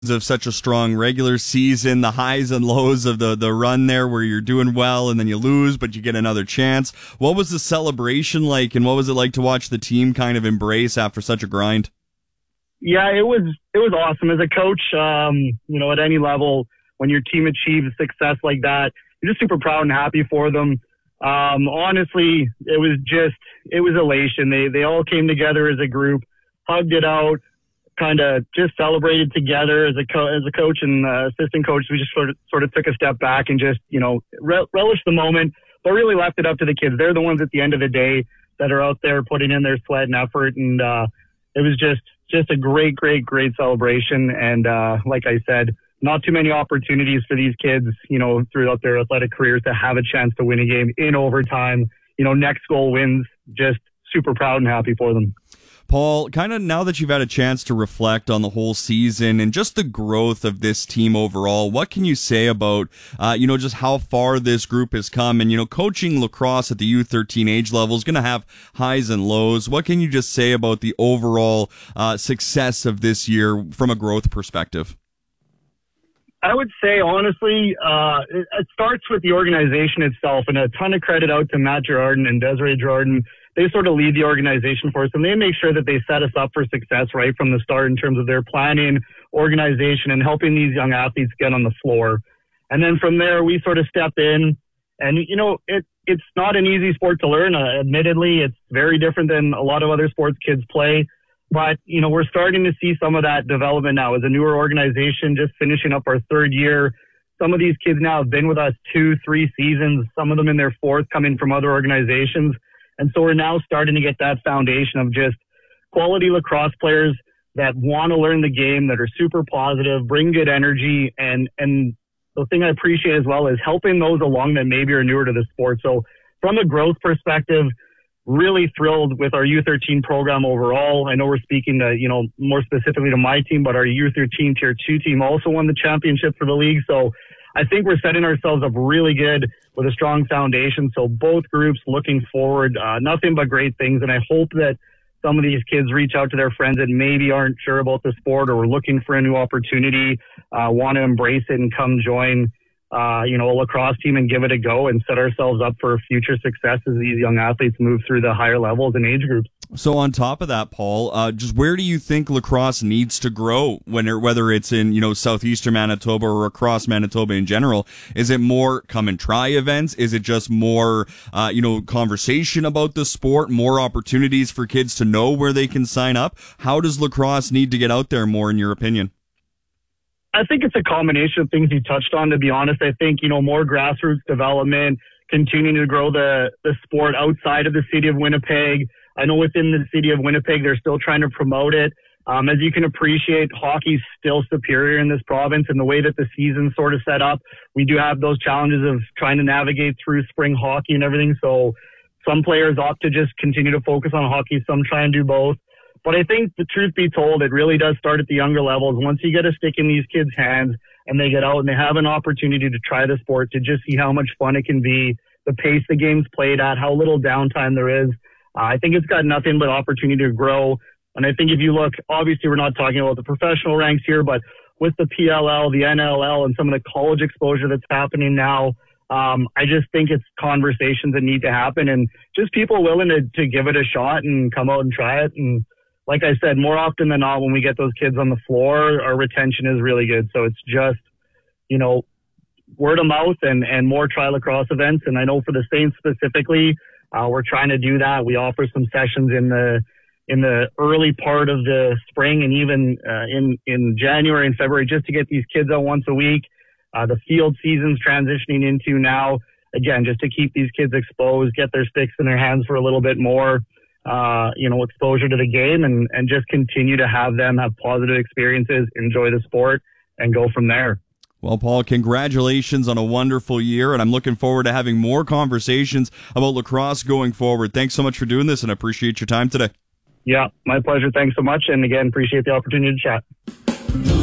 of such a strong regular season, the highs and lows of the run there where you're doing well and then you lose, but you get another chance. What was the celebration like, and what was it like to watch the team kind of embrace after such a grind? Yeah, it was awesome. As a coach, at any level, when your team achieves success like that, you're just super proud and happy for them. Honestly, it was elation. They all came together as a group, hugged it out, kind of just celebrated together as a coach and assistant coach. We just sort of took a step back and just, relished the moment, but really left it up to the kids. They're the ones at the end of the day that are out there putting in their sweat and effort. And, it was just a great celebration. And, like I said, not too many opportunities for these kids, throughout their athletic careers to have a chance to win a game in overtime. Next goal wins. Just super proud and happy for them. Paul, kind of now that you've had a chance to reflect on the whole season and just the growth of this team overall, what can you say about, just how far this group has come? And, coaching lacrosse at the U13 age level is going to have highs and lows. What can you just say about the overall success of this year from a growth perspective? I would say, honestly, it starts with the organization itself, and a ton of credit out to Matt Girardin and Desiree Girardin. They sort of lead the organization for us, and they make sure that they set us up for success right from the start in terms of their planning, organization, and helping these young athletes get on the floor. And then from there, we sort of step in, and, it's not an easy sport to learn. Admittedly, it's very different than a lot of other sports kids play. But, we're starting to see some of that development now as a newer organization, just finishing up our third year. Some of these kids now have been with us 2-3 seasons, some of them in their fourth, coming from other organizations. And so we're now starting to get that foundation of just quality lacrosse players that want to learn the game, that are super positive, bring good energy. And the thing I appreciate as well is helping those along that maybe are newer to the sport. So from a growth perspective, really thrilled with our U13 program overall. I know we're speaking to, more specifically to my team, but our U13 Tier 2 team also won the championship for the league. So I think we're setting ourselves up really good with a strong foundation. So both groups looking forward, nothing but great things. And I hope that some of these kids reach out to their friends that maybe aren't sure about the sport or are looking for a new opportunity, want to embrace it and come join a lacrosse team and give it a go and set ourselves up for future success as these young athletes move through the higher levels and age groups. So on top of that, Paul, just where do you think lacrosse needs to grow whether it's in, southeastern Manitoba or across Manitoba in general? Is it more come and try events? Is it just more, conversation about the sport, more opportunities for kids to know where they can sign up? How does lacrosse need to get out there more, in your opinion? I think it's a combination of things you touched on, to be honest. I think, more grassroots development, continuing to grow the sport outside of the city of Winnipeg. I know within the city of Winnipeg, they're still trying to promote it. As you can appreciate, hockey's still superior in this province, and the way that the season's sort of set up, we do have those challenges of trying to navigate through spring hockey and everything. So some players opt to just continue to focus on hockey. Some try and do both. But I think the truth be told, it really does start at the younger levels. Once you get a stick in these kids' hands and they get out and they have an opportunity to try the sport, to just see how much fun it can be, the pace the game's played at, how little downtime there is, I think it's got nothing but opportunity to grow. And I think if you look, obviously we're not talking about the professional ranks here, but with the PLL, the NLL, and some of the college exposure that's happening now, I just think it's conversations that need to happen and just people willing to give it a shot and come out and try it. And like I said, more often than not, when we get those kids on the floor, our retention is really good. So it's just, word of mouth and more try lacrosse events. And I know for the Saints specifically, we're trying to do that. We offer some sessions in the early part of the spring and even in January and February, just to get these kids out once a week. The field season's transitioning into now, again, just to keep these kids exposed, get their sticks in their hands for a little bit more, exposure to the game and just continue to have them have positive experiences, enjoy the sport, and go from there. Well, Paul, congratulations on a wonderful year, and I'm looking forward to having more conversations about lacrosse going forward. Thanks so much for doing this, and I appreciate your time today. Yeah, my pleasure. Thanks so much, and again, appreciate the opportunity to chat.